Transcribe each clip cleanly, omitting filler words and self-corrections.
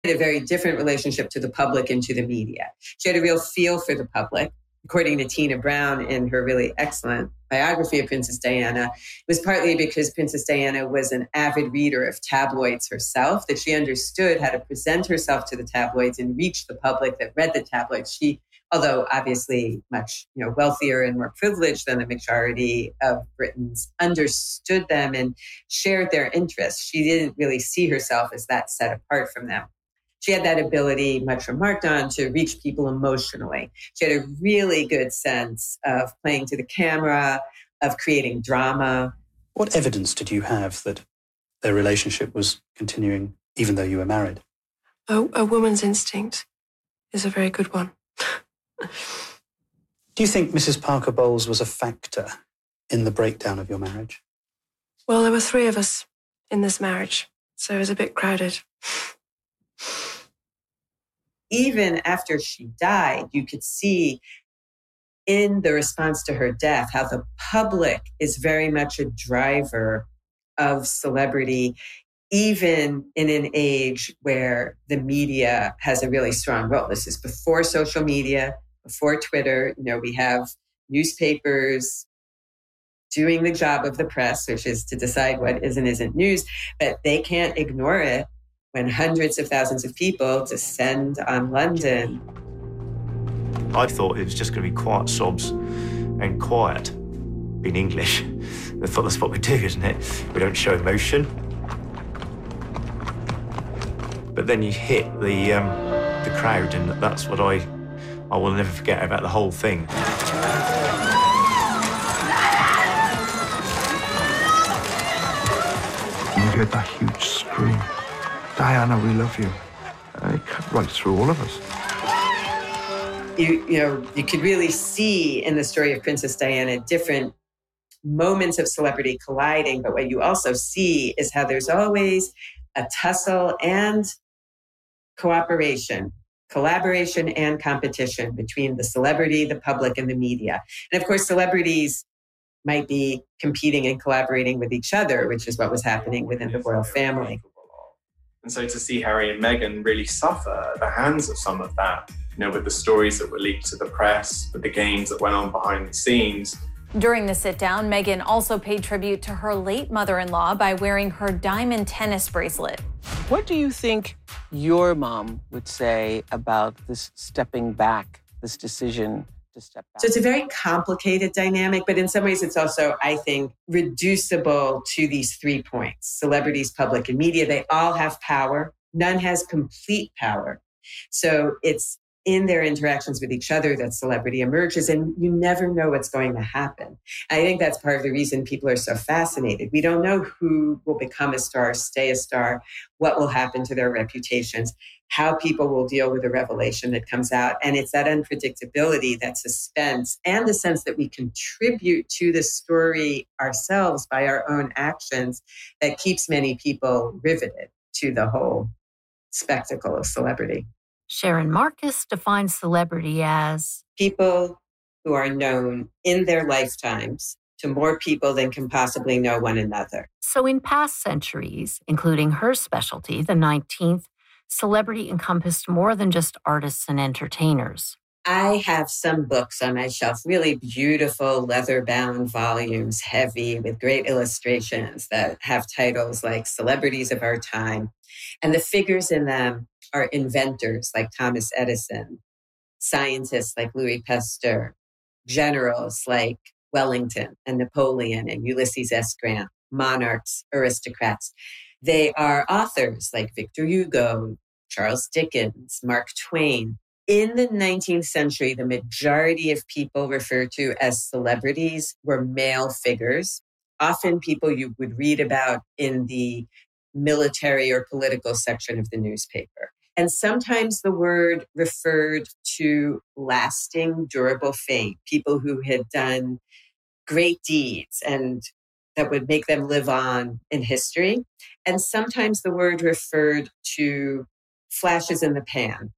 had a very different relationship to the public and to the media. She had a real feel for the public. According to Tina Brown in her really excellent biography of Princess Diana, it was partly because Princess Diana was an avid reader of tabloids herself, that she understood how to present herself to the tabloids and reach the public that read the tabloids. She, although obviously much wealthier and more privileged than the majority of Britons, understood them and shared their interests. She didn't really see herself as that set apart from them. She had that ability, much remarked on, to reach people emotionally. She had a really good sense of playing to the camera, of creating drama. What evidence did you have that their relationship was continuing even though you were married? A woman's instinct is a very good one. Do you think Mrs. Parker Bowles was a factor in the breakdown of your marriage? Well, there were 3 of us in this marriage, so it was a bit crowded. Even after she died, you could see in the response to her death how the public is very much a driver of celebrity, even in an age where the media has a really strong role. This is before social media, before Twitter. We have newspapers doing the job of the press, which is to decide what is and isn't news, but they can't ignore it when hundreds of thousands of people descend on London. I thought it was just going to be quiet sobs and quiet. Being English, I thought that's what we do, isn't it? We don't show emotion. But then you hit the crowd, and that's what I will never forget about the whole thing. You heard that huge scream. Diana, we love you. And it cut right through all of us. You could really see in the story of Princess Diana different moments of celebrity colliding, but what you also see is how there's always a tussle and cooperation, collaboration and competition between the celebrity, the public, and the media. And of course, celebrities might be competing and collaborating with each other, which is what was happening within the royal family. And so to see Harry and Meghan really suffer at the hands of some of that, with the stories that were leaked to the press, with the games that went on behind the scenes. During the sit-down, Meghan also paid tribute to her late mother-in-law by wearing her diamond tennis bracelet. What do you think your mom would say about this stepping back, this decision to step back? So it's a very complicated dynamic, but in some ways it's also, I think, reducible to these 3 points. Celebrities, public, and media, they all have power. None has complete power. So it's in their interactions with each other that celebrity emerges, and you never know what's going to happen. I think that's part of the reason people are so fascinated. We don't know who will become a star, stay a star, what will happen to their reputations, how people will deal with a revelation that comes out. And it's that unpredictability, that suspense, and the sense that we contribute to the story ourselves by our own actions that keeps many people riveted to the whole spectacle of celebrity. Sharon Marcus defines celebrity as people who are known in their lifetimes to more people than can possibly know one another. So in past centuries, including her specialty, the 19th, celebrity encompassed more than just artists and entertainers. I have some books on my shelf, really beautiful leather-bound volumes, heavy, with great illustrations that have titles like Celebrities of Our Time. And the figures in them are inventors like Thomas Edison, scientists like Louis Pasteur, generals like Wellington and Napoleon and Ulysses S. Grant, monarchs, aristocrats. They are authors like Victor Hugo, Charles Dickens, Mark Twain. In the 19th century, the majority of people referred to as celebrities were male figures, often people you would read about in the military or political section of the newspaper. And sometimes the word referred to lasting, durable fame, people who had done great deeds and that would make them live on in history. And sometimes the word referred to flashes in the pan,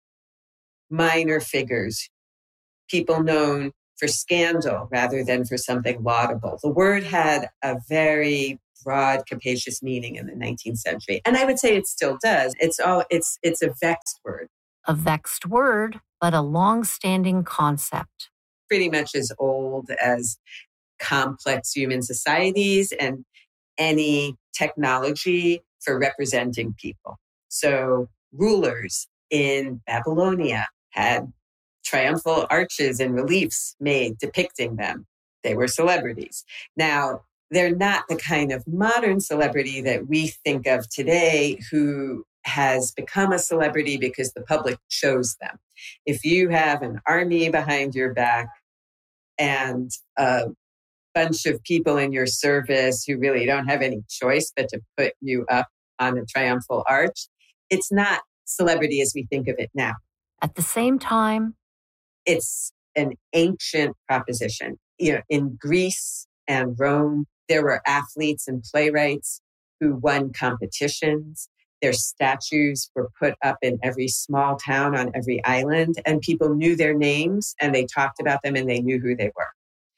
minor figures, people known for scandal rather than for something laudable. The word had a very broad, capacious meaning in the 19th century. And I would say it still does. It's a vexed word. A vexed word, but a long-standing concept. Pretty much as old as complex human societies and any technology for representing people. So rulers in Babylonia had triumphal arches and reliefs made depicting them. They were celebrities. Now, they're not the kind of modern celebrity that we think of today who has become a celebrity because the public chose them. If you have an army behind your back and a bunch of people in your service who really don't have any choice but to put you up on a triumphal arch, it's not celebrity as we think of it now. At the same time, it's an ancient proposition. In Greece and Rome, there were athletes and playwrights who won competitions. Their statues were put up in every small town on every island, and people knew their names and they talked about them and they knew who they were.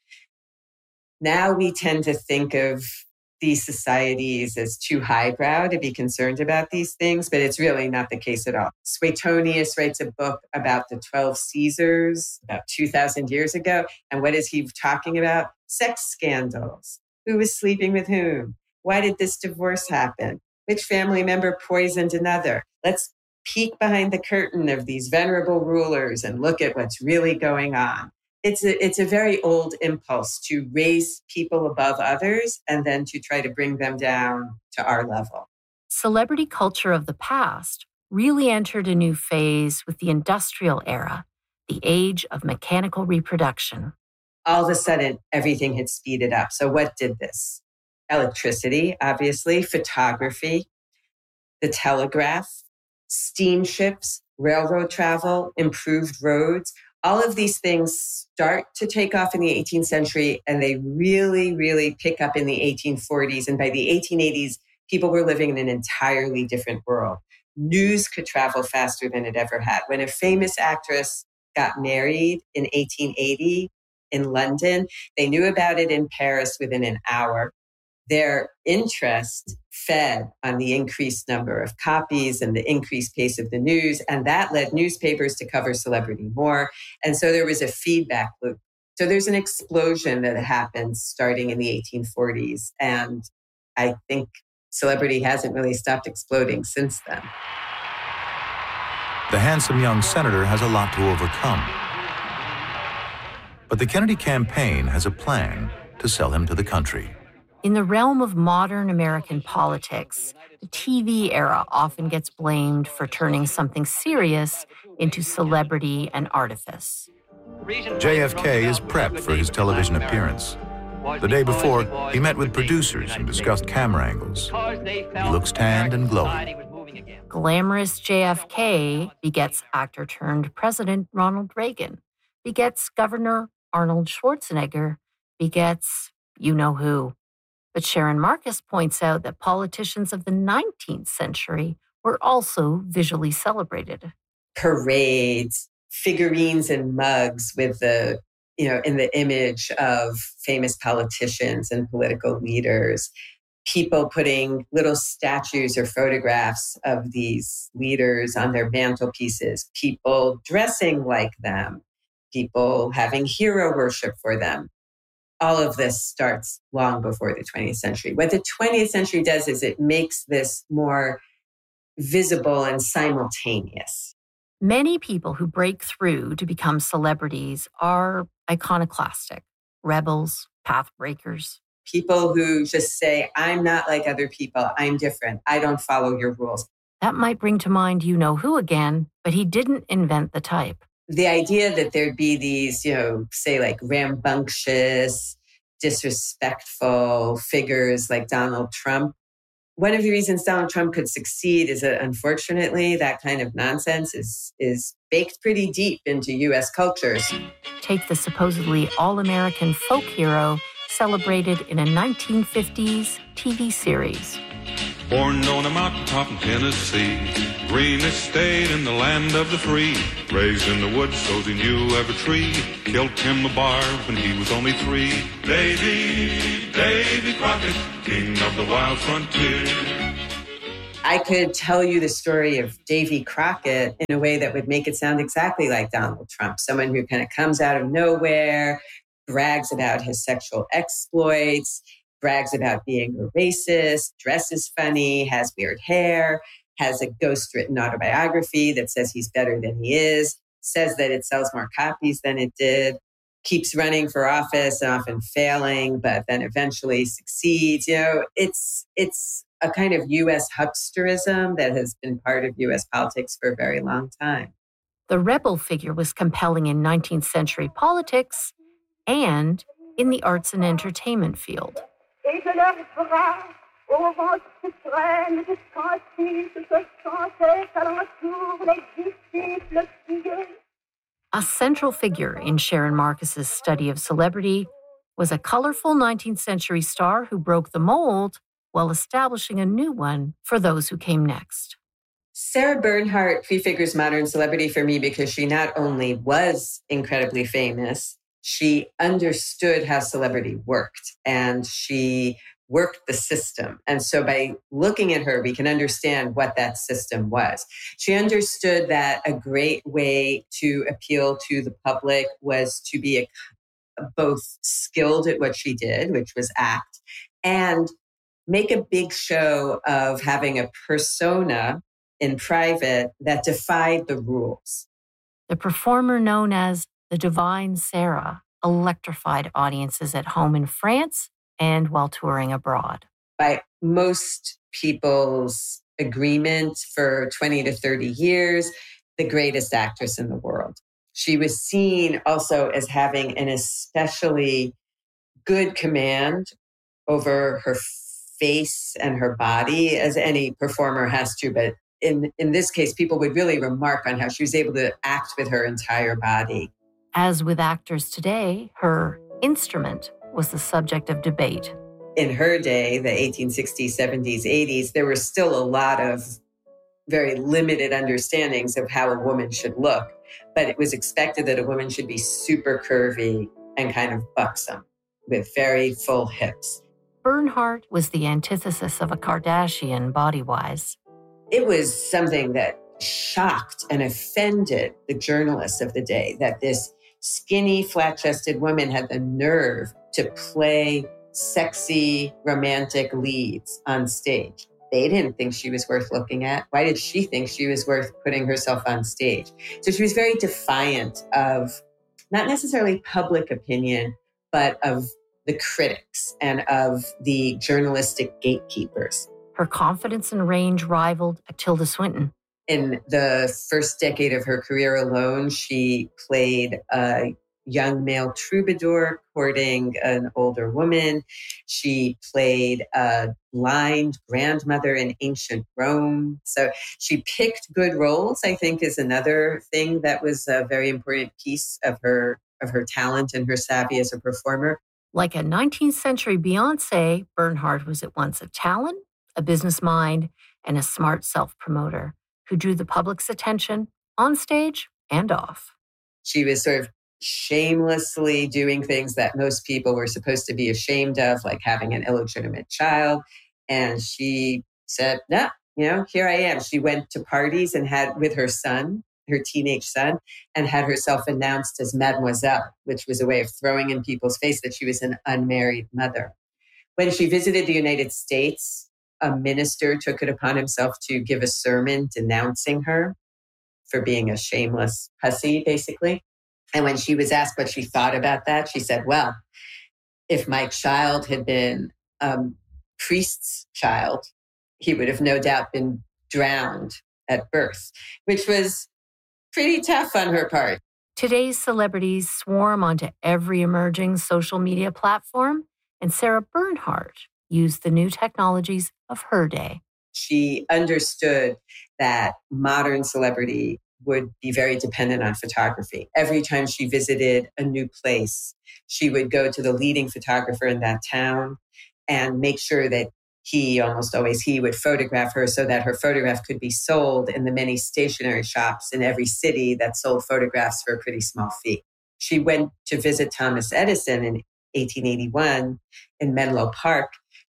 Now we tend to think of these societies as too highbrow to be concerned about these things, but it's really not the case at all. Suetonius writes a book about the 12 Caesars about 2,000 years ago. And what is he talking about? Sex scandals. Who was sleeping with whom? Why did this divorce happen? Which family member poisoned another? Let's peek behind the curtain of these venerable rulers and look at what's really going on. It's a very old impulse to raise people above others and then to try to bring them down to our level. Celebrity culture of the past really entered a new phase with the industrial era, the age of mechanical reproduction. All of a sudden, everything had speeded up. So what did this? Electricity, obviously, photography, the telegraph, steamships, railroad travel, improved roads. All of these things start to take off in the 18th century, and they really, really pick up in the 1840s. And by the 1880s, people were living in an entirely different world. News could travel faster than it ever had. When a famous actress got married in 1880 in London, they knew about it in Paris within an hour. Their interest fed on the increased number of copies and the increased pace of the news, and that led newspapers to cover celebrity more. And so there was a feedback loop. So there's an explosion that happens starting in the 1840s, and I think celebrity hasn't really stopped exploding since then. The handsome young senator has a lot to overcome. But the Kennedy campaign has a plan to sell him to the country. In the realm of modern American politics, the TV era often gets blamed for turning something serious into celebrity and artifice. JFK is prepped for his television appearance. The day before, he met with producers and discussed camera angles. He looks tanned and glowing. Glamorous JFK begets actor-turned-president Ronald Reagan, begets Governor Arnold Schwarzenegger, begets you-know-who. But Sharon Marcus points out that politicians of the 19th century were also visually celebrated. Parades, figurines and mugs with in the image of famous politicians and political leaders, people putting little statues or photographs of these leaders on their mantelpieces, people dressing like them, people having hero worship for them. All of this starts long before the 20th century. What the 20th century does is it makes this more visible and simultaneous. Many people who break through to become celebrities are iconoclastic, rebels, path breakers. People who just say, I'm not like other people, I'm different, I don't follow your rules. That might bring to mind you-know-who again, but he didn't invent the type. The idea that there'd be these, say like rambunctious, disrespectful figures like Donald Trump. One of the reasons Donald Trump could succeed is that, unfortunately, that kind of nonsense is baked pretty deep into U.S. cultures. Take the supposedly all-American folk hero celebrated in a 1950s TV series. Born on a mountaintop in Tennessee, greenest state in the land of the free. Raised in the woods so he knew every tree. Killed Tim the Bar when he was only 3. Davy Crockett, king of the wild frontier. I could tell you the story of Davy Crockett in a way that would make it sound exactly like Donald Trump, someone who kind of comes out of nowhere, brags about his sexual exploits, brags about being a racist, dresses funny, has weird hair, has a ghost-written autobiography that says he's better than he is, says that it sells more copies than it did, keeps running for office and often failing, but then eventually succeeds. It's a kind of U.S. hucksterism that has been part of U.S. politics for a very long time. The rebel figure was compelling in 19th century politics and in the arts and entertainment field. A central figure in Sharon Marcus's study of celebrity was a colorful 19th century star who broke the mold while establishing a new one for those who came next. Sarah Bernhardt prefigures modern celebrity for me because she not only was incredibly famous, she understood how celebrity worked, and she worked the system. And so by looking at her, we can understand what that system was. She understood that a great way to appeal to the public was to be both skilled at what she did, which was act, and make a big show of having a persona in private that defied the rules. The performer known as the Divine Sarah electrified audiences at home in France and while touring abroad. By most people's agreement for 20 to 30 years, the greatest actress in the world. She was seen also as having an especially good command over her face and her body, as any performer has to. But in this case, people would really remark on how she was able to act with her entire body. As with actors today, her instrument was the subject of debate. In her day, the 1860s, 70s, 80s, there were still a lot of very limited understandings of how a woman should look. But it was expected that a woman should be super curvy and kind of buxom with very full hips. Bernhardt was the antithesis of a Kardashian body-wise. It was something that shocked and offended the journalists of the day, that this skinny, flat-chested woman had the nerve to play sexy, romantic leads on stage. They didn't think she was worth looking at. Why did she think she was worth putting herself on stage? So she was very defiant of not necessarily public opinion, but of the critics and of the journalistic gatekeepers. Her confidence and range rivaled Tilda Swinton. In the first decade of her career alone, she played a young male troubadour courting an older woman. She played a blind grandmother in ancient Rome. So she picked good roles, I think, is another thing that was a very important piece of her talent and her savvy as a performer. Like a 19th century Beyoncé, Bernhardt was at once a talent, a business mind, and a smart self-promoter who drew the public's attention on stage and off. She was sort of shamelessly doing things that most people were supposed to be ashamed of, like having an illegitimate child. And she said, no, here I am. She went to parties and had with her son, her teenage son, and had herself announced as Mademoiselle, which was a way of throwing in people's face that she was an unmarried mother. When she visited the United States, a minister took it upon himself to give a sermon denouncing her for being a shameless hussy, basically. And when she was asked what she thought about that, she said, well, if my child had been a priest's child, he would have no doubt been drowned at birth, which was pretty tough on her part. Today's celebrities swarm onto every emerging social media platform, and Sarah Bernhardt used the new technologies of her day. She understood that modern celebrity would be very dependent on photography. Every time she visited a new place, she would go to the leading photographer in that town and make sure that almost always he would photograph her so that her photograph could be sold in the many stationery shops in every city that sold photographs for a pretty small fee. She went to visit Thomas Edison in 1881 in Menlo Park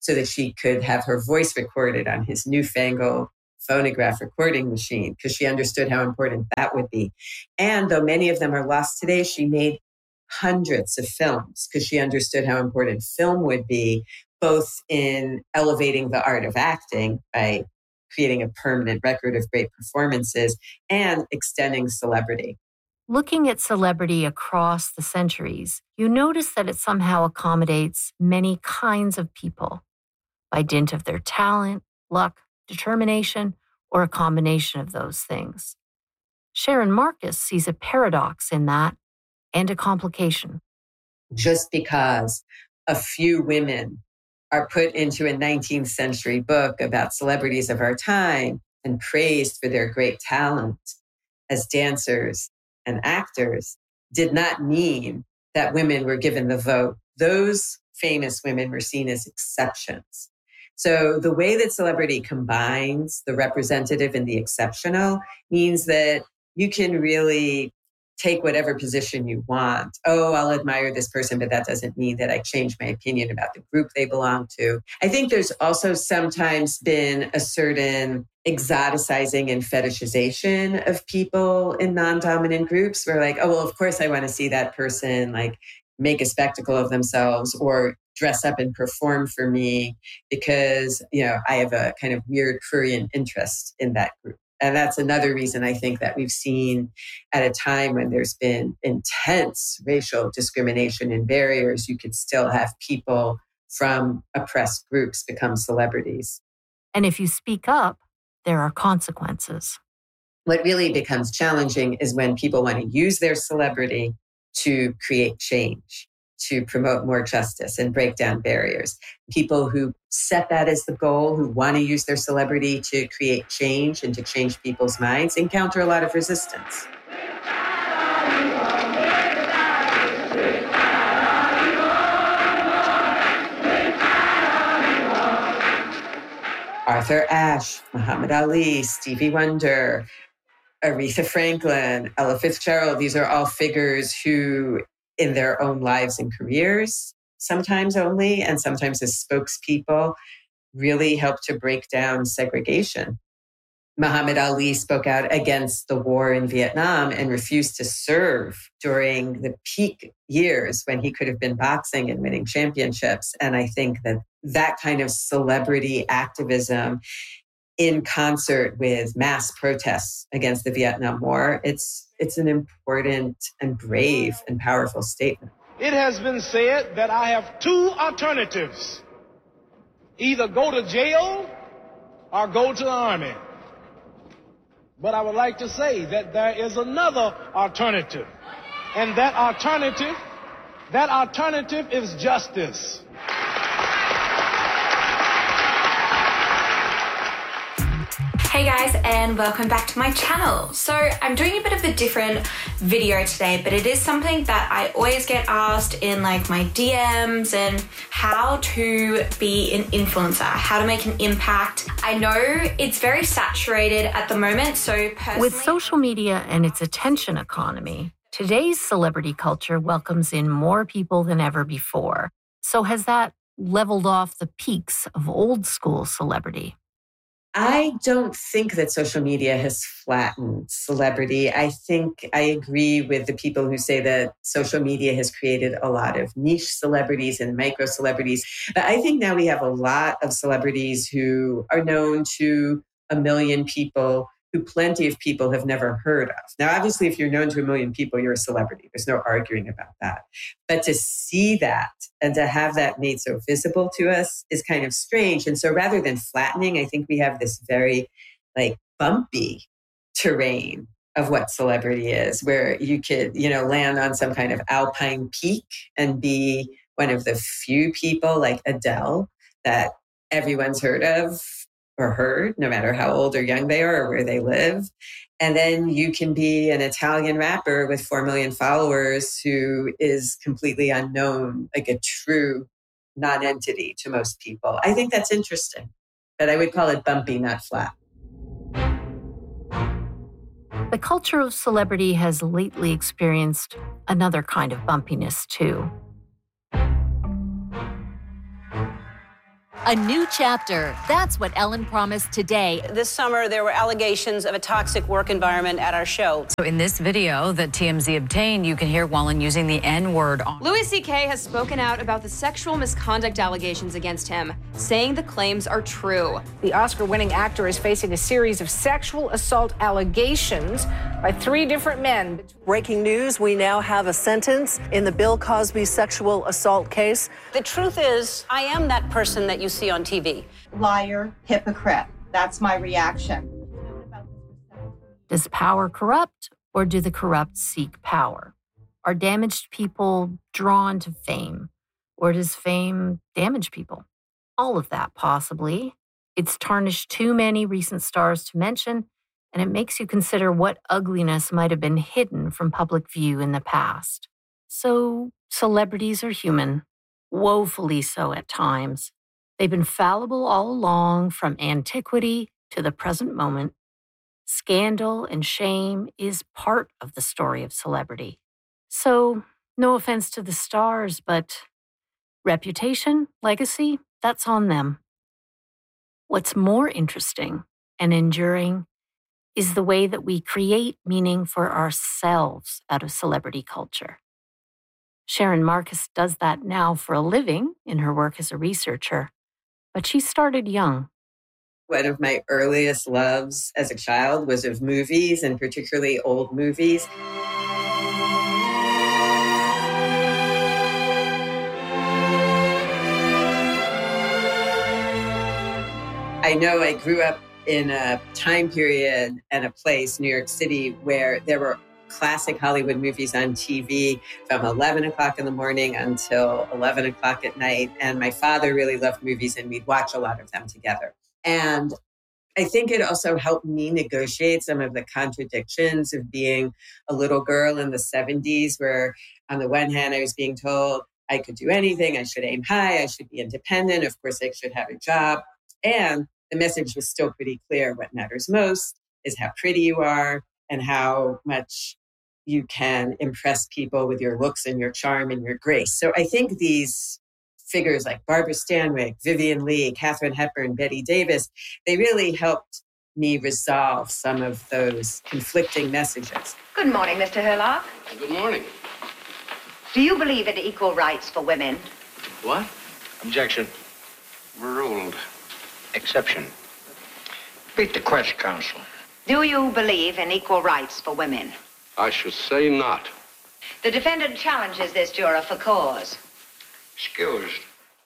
so that she could have her voice recorded on his newfangled phonograph recording machine, because she understood how important that would be. And though many of them are lost today, she made hundreds of films because she understood how important film would be, both in elevating the art of acting by creating a permanent record of great performances and extending celebrity. Looking at celebrity across the centuries, you notice that it somehow accommodates many kinds of people by dint of their talent, luck, determination, or a combination of those things. Sharon Marcus sees a paradox in that and a complication. Just because a few women are put into a 19th century book about celebrities of our time and praised for their great talent as dancers and actors did not mean that women were given the vote. Those famous women were seen as exceptions. So the way that celebrity combines the representative and the exceptional means that you can really take whatever position you want. Oh, I'll admire this person, but that doesn't mean that I change my opinion about the group they belong to. I think there's also sometimes been a certain exoticizing and fetishization of people in non-dominant groups. We're like, oh, well, of course I want to see that person like make a spectacle of themselves or dress up and perform for me because, I have a kind of weird prurient interest in that group. And that's another reason I think that we've seen at a time when there's been intense racial discrimination and barriers, you could still have people from oppressed groups become celebrities. And if you speak up, there are consequences. What really becomes challenging is when people want to use their celebrity to create change, to promote more justice and break down barriers. People who set that as the goal, who want to use their celebrity to create change and to change people's minds, encounter a lot of resistance. Arthur Ashe, Muhammad Ali, Stevie Wonder, Aretha Franklin, Ella Fitzgerald, these are all figures who, in their own lives and careers, sometimes only, and sometimes as spokespeople, really help to break down segregation. Muhammad Ali spoke out against the war in Vietnam and refused to serve during the peak years when he could have been boxing and winning championships. And I think that kind of celebrity activism in concert with mass protests against the Vietnam War, it's an important and brave and powerful statement. It has been said that I have two alternatives. Either go to jail or go to the army. But I would like to say that there is another alternative. And that alternative is justice. Hey guys, and welcome back to my channel. So I'm doing a bit of a different video today, but it is something that I always get asked in like my DMs, and how to be an influencer, how to make an impact. I know it's very saturated at the moment, so personally... With social media and its attention economy, today's celebrity culture welcomes in more people than ever before. So has that leveled off the peaks of old school celebrity? I don't think that social media has flattened celebrity. I think I agree with the people who say that social media has created a lot of niche celebrities and micro celebrities. But I think now we have a lot of celebrities who are known to 1 million people who plenty of people have never heard of. Now, obviously, if you're known to 1 million people, you're a celebrity. There's no arguing about that. But to see that and to have that made so visible to us is kind of strange. And so rather than flattening, I think we have this very bumpy terrain of what celebrity is, where you could, land on some kind of alpine peak and be one of the few people like Adele that everyone's heard of or heard, no matter how old or young they are or where they live. And then you can be an Italian rapper with 4 million followers who is completely unknown, like a true non-entity to most people. I think that's interesting, but I would call it bumpy, not flat. The culture of celebrity has lately experienced another kind of bumpiness too. A new chapter. That's what Ellen promised today. This summer, there were allegations of a toxic work environment at our show. So in this video that TMZ obtained, you can hear Wallen using the N-word on. Louis C.K. has spoken out about the sexual misconduct allegations against him, saying the claims are true. The Oscar-winning actor is facing a series of sexual assault allegations by 3 different men. Breaking news, we now have a sentence in the Bill Cosby sexual assault case. The truth is, I am that person that you see on TV. Liar, hypocrite. That's my reaction. Does power corrupt, or do the corrupt seek power? Are damaged people drawn to fame, or does fame damage people? All of that, possibly. It's tarnished too many recent stars to mention, and it makes you consider what ugliness might have been hidden from public view in the past. So, celebrities are human, woefully so at times. They've been fallible all along, from antiquity to the present moment. Scandal and shame is part of the story of celebrity. So, no offense to the stars, but reputation, legacy, that's on them. What's more interesting and enduring is the way that we create meaning for ourselves out of celebrity culture. Sharon Marcus does that now for a living in her work as a researcher, but she started young. One of my earliest loves as a child was of movies, and particularly old movies. I know I grew up in a time period and a place, New York City, where there were classic Hollywood movies on TV from 11 o'clock in the morning until 11 o'clock at night. And my father really loved movies, and we'd watch a lot of them together. And I think it also helped me negotiate some of the contradictions of being a little girl in the 70s, where on the one hand, I was being told I could do anything, I should aim high, I should be independent, of course I should have a job. And the message was still pretty clear. What matters most is how pretty you are and how much you can impress people with your looks and your charm and your grace. So I think these figures like Barbara Stanwyck, Vivien Leigh, Katharine Hepburn, Bette Davis, they really helped me resolve some of those conflicting messages. Good morning, Mr. Herlock. Good morning. Do you believe in equal rights for women? What? Objection. Ruled. Exception. Beat the question, counsel. Do you believe in equal rights for women? I should say not. The defendant challenges this juror for cause. Excused.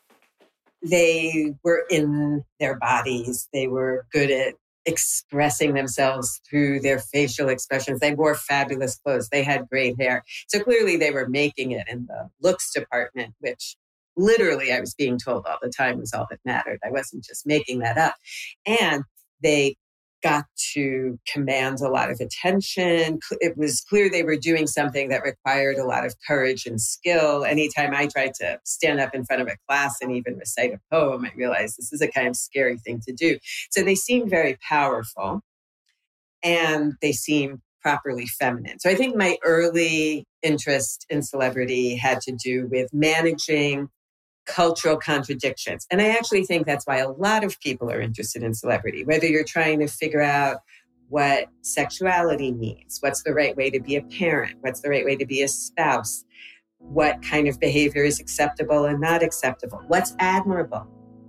They were in their bodies. They were good at expressing themselves through their facial expressions. They wore fabulous clothes. They had great hair. So clearly they were making it in the looks department, which literally I was being told all the time was all that mattered. I wasn't just making that up. And they got to command a lot of attention. It was clear they were doing something that required a lot of courage and skill. Anytime I tried to stand up in front of a class and even recite a poem, I realized this is a kind of scary thing to do. So they seemed very powerful, and they seemed properly feminine. So I think my early interest in celebrity had to do with managing cultural contradictions. And I actually think that's why a lot of people are interested in celebrity, whether you're trying to figure out what sexuality means, what's the right way to be a parent, what's the right way to be a spouse, what kind of behavior is acceptable and not acceptable, what's admirable.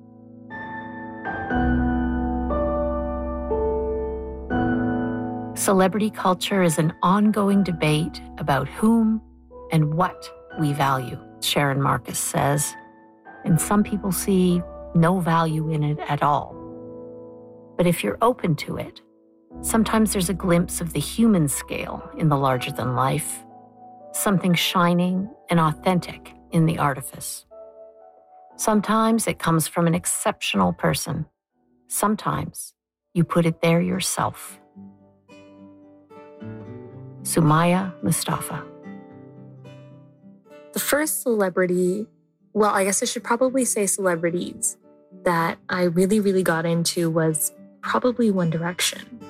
Celebrity culture is an ongoing debate about whom and what we value, Sharon Marcus says. And some people see no value in it at all. But if you're open to it, sometimes there's a glimpse of the human scale in the larger than life, something shining and authentic in the artifice. Sometimes it comes from an exceptional person. Sometimes you put it there yourself. Sumaya Mustafa. The first celebrity, well, I guess I should probably say celebrities, that I really got into was probably One Direction.